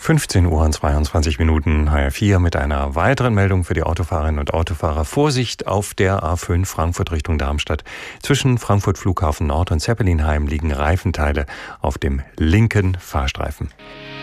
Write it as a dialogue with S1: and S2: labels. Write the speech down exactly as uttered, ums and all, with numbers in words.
S1: fünfzehn Uhr und zweiundzwanzig Minuten, H R vier mit einer weiteren Meldung für die Autofahrerinnen und Autofahrer. Vorsicht auf der A fünf Frankfurt Richtung Darmstadt. Zwischen Frankfurt Flughafen Nord und Zeppelinheim liegen Reifenteile auf dem linken Fahrstreifen.